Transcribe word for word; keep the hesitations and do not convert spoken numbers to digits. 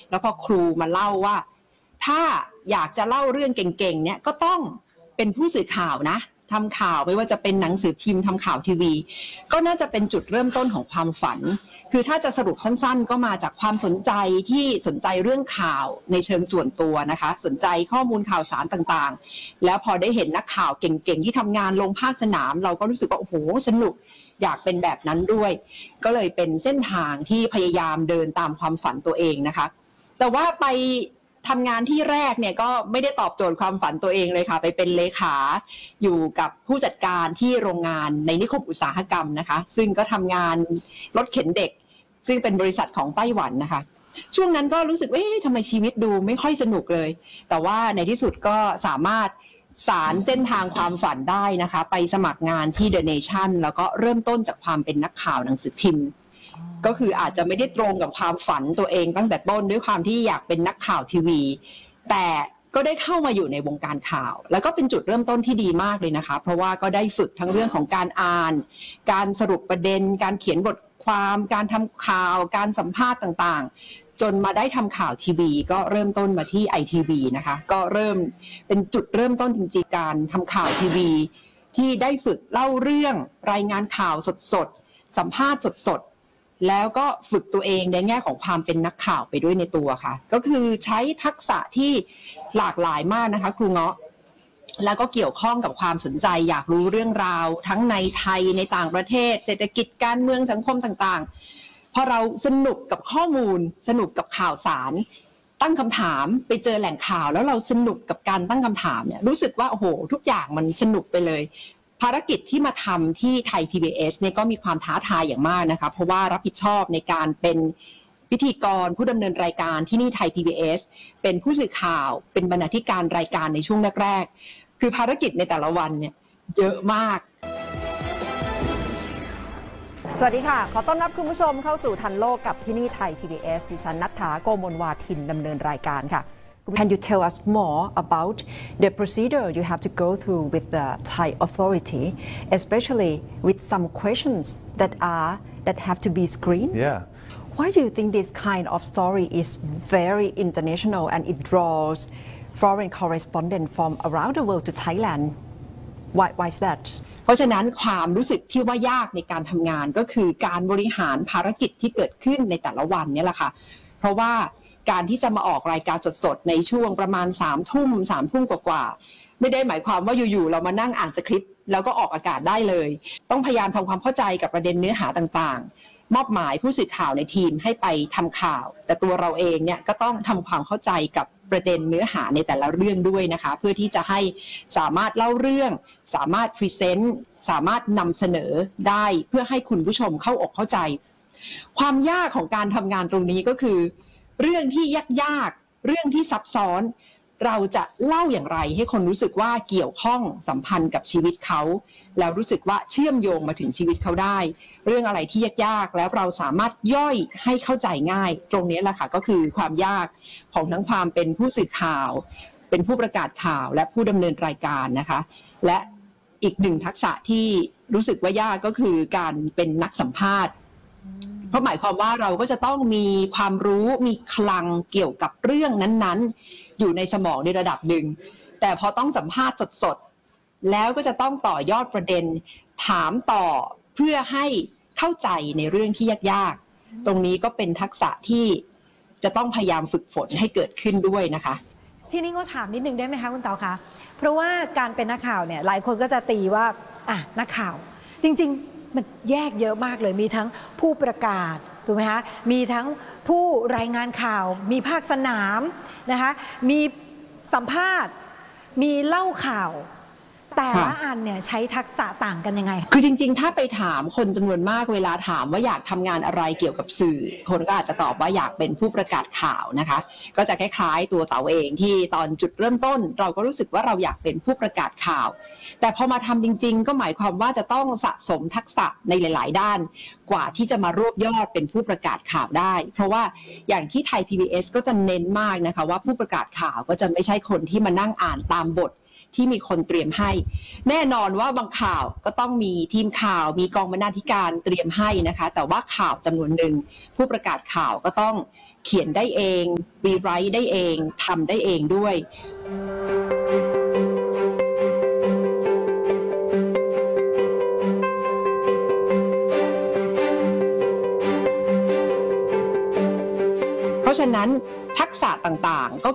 แล้วพอครูมาเล่าว่าถ้าอยากจะเล่าเรื่องเก่งๆเนี่ยก็ต้องเป็นผู้สื่อข่าวนะทำข่าวไม่ว่าจะเป็นหนังสือพิมพ์ทำข่าวทีวีก็น่าจะเป็นจุดเริ่มต้นของความฝันคือถ้าจะสรุปสั้นๆก็มาจากความสนใจที่สนใจเรื่องข่าวในเชิงส่วนตัวนะคะสนใจข้อมูลข่าวสารต่างๆแล้วพอได้เห็นนักข่าวเก่งๆที่ทำงานลงภาคสนามเราก็รู้สึกว่าโอ้โหสนุกอยากเป็นแบบนั้นด้วยก็เลยเป็นเส้นทางที่พยายามเดินตามความฝันตัวเองนะคะแต่ว่าไปทำงานที่แรกเนี่ยก็ไม่ได้ตอบโจทย์ความฝันตัวเองเลยค่ะไปเป็นเลขาอยู่กับผู้จัดการที่โรงงานในนิคมอุตสาหกรรมนะคะซึ่งก็ทำงานรถเข็นเด็กซึ่งเป็นบริษัทของไต้หวันนะคะช่วงนั้นก็รู้สึกว่าเอ๊ะทำไมชีวิตดูไม่ค่อยสนุกเลยแต่ว่าในที่สุดก็สามารถสารเส้นทางความฝันได้นะคะไปสมัครงานที่ The Nation แล้วก็เริ่มต้นจากความเป็นนักข่าวหนังสือพิมพ์ก็คืออาจจะไม่ได้ตรงกับความฝันตัวเองตั้งแต่ต้นด้วยความที่อยากเป็นนักข่าวทีวีแต่ก็ได้เข้ามาอยู่ในวงการข่าวแล้วก็เป็นจุดเริ่มต้นที่ดีมากเลยนะคะเพราะว่าก็ได้ฝึกทั้งเรื่องของการอ่านการสรุปประเด็นการเขียนบทความการทำข่าวการสัมภาษณ์ต่างๆจนมาได้ทำข่าวทีวีก็เริ่มต้นมาที่ ไอ ที วี นะคะก็เริ่มเป็นจุดเริ่มต้นจริงๆการทำข่าวทีวีที่ได้ฝึกเล่าเรื่องรายงานข่าวสดๆสัมภาษณ์สดๆแล้วก็ฝึกตัวเองในแง่ของความเป็นนักข่าวไปด้วยในตัวค่ะก็คือใช้ทักษะที่หลากหลายมากนะคะครูเงาะแล้วก็เกี่ยวข้องกับความสนใจอยากรู้เรื่องราวทั้งในไทยในต่างประเทศเศรษฐกิจการเมืองสังคมต่างๆพอเราสนุกกับข้อมูลสนุกกับข่าวสารตั้งคำถามไปเจอแหล่งข่าวแล้วเราสนุกกับการตั้งคำถามเนี่ยรู้สึกว่าโอ้โหทุกอย่างมันสนุกไปเลยภารกิจที่มาทำที่ไทย พี บี เอส เนี่ยก็มีความท้าทายอย่างมากนะคะเพราะว่ารับผิดชอบในการเป็นพิธีกรผู้ดำเนินรายการที่นี่ไทย พี บี เอส เป็นผู้สื่อข่าวเป็นบรรณาธิการรายการในช่วงแรกๆคือภารกิจในแต่ละวันเนี่ยเยอะมากสวัสดีค่ะขอต้อนรับคุณผู้ชมเข้าสู่ทันโลกกับที่นี่ไทย พี บี เอส ดิฉันณัฐฐา โกมลวาทินดำเนินรายการค่ะ Can you tell us more about the procedure you have to go through with the Thai authority, especially with some questions that are that have to be screened? Yeah. Why do you think this kind of story is very international and it draws foreign correspondents from around the world to Thailand? Why, why is that? เพราะฉะนั้นความรู้สึกที่ว่ายากในการทำงานก็คือการบริหารภารกิจที่เกิดขึ้นในแต่ละวันนี่แหละค่ะเพราะว่าการที่จะมาออกรายการสดๆในช่วงประมาณสามทุ่มสามทุ่มกว่าๆไม่ได้หมายความว่าอยู่ๆเรามานั่งอ่านสคริปต์แล้วก็ออกอากาศได้เลยต้องพยายามทำความเข้าใจกับประเด็นเนื้อหาต่างๆมอบหมายผู้สื่อข่าวในทีมให้ไปทำข่าวแต่ตัวเราเองเนี่ยก็ต้องทำความเข้าใจกับประเด็นเนื้อหาในแต่ละเรื่องด้วยนะคะเพื่อที่จะให้สามารถเล่าเรื่องสามารถพรีเซนต์สามารถนำเสนอได้เพื่อให้คุณผู้ชมเข้าอกเข้าใจความยากของการทำงานตรงนี้ก็คือเรื่องที่ยากๆเรื่องที่ซับซ้อนเราจะเล่าอย่างไรให้คนรู้สึกว่าเกี่ยวข้องสัมพันธ์กับชีวิตเขาแล้วรู้สึกว่าเชื่อมโยงมาถึงชีวิตเขาได้เรื่องอะไรที่ยากๆแล้วเราสามารถย่อยให้เข้าใจง่ายตรงนี้แหละค่ะก็คือความยากของทั้งความเป็นผู้สื่อข่าวเป็นผู้ประกาศข่าวและผู้ดำเนินรายการนะคะและอีกหนึ่งทักษะที่รู้สึกว่ายากก็คือการเป็นนักสัมภาษณ์เพราะหมายความว่าเราก็จะต้องมีความรู้มีคลังเกี่ยวกับเรื่องนั้นๆอยู่ในสมองในระดับหนึ่งแต่พอต้องสัมภาษณ์สดๆแล้วก็จะต้องต่อยอดประเด็นถามต่อเพื่อให้เข้าใจในเรื่องที่ยากๆตรงนี้ก็เป็นทักษะที่จะต้องพยายามฝึกฝนให้เกิดขึ้นด้วยนะคะที่นี่ก็ถามนิดนึงได้ไหมคะคุณเต๋าคะเพราะว่าการเป็นนักข่าวเนี่ยหลายคนก็จะตีว่าอ่ะนักข่าวจริงๆมันแยกเยอะมากเลยมีทั้งผู้ประกาศถูกไหมคะมีทั้งผู้รายงานข่าวมีภาคสนามนะคะมีสัมภาษณ์มีเล่าข่าวแต่ละอันเนี่ยใช้ทักษะต่างกันยังไงคือจริงๆถ้าไปถามคนจำนวนมากเวลาถามว่าอยากทำงานอะไรเกี่ยวกับสื่อคนก็อาจจะตอบว่าอยากเป็นผู้ประกาศข่าวนะคะก็จะคล้ายๆตัวเต๋าเองที่ตอนจุดเริ่มต้นเราก็รู้สึกว่าเราอยากเป็นผู้ประกาศข่าวแต่พอมาทำจริงๆก็หมายความว่าจะต้องสะสมทักษะในหลายๆด้านกว่าที่จะมารวบยอดเป็นผู้ประกาศข่าวได้เพราะว่าอย่างที่ไทย พี บี เอส ก็จะเน้นมากนะคะว่าผู้ประกาศข่าวก็จะไม่ใช่คนที่มานั่งอ่านตามบทที่มีคนเตรียมให้แน่นอนว่าบางข่าวก็ต้องมีทีมข่าวมีกองบรรณาธิการเตรียมให้นะคะแต่ว่าข่าวจำนวนหนึ่งผู้ประกาศข่าวก็ต้องเขียนได้เองรีไรต์ได้เองทำได้เองด้วยเพราะฉะนั้นทักษะต่างๆก็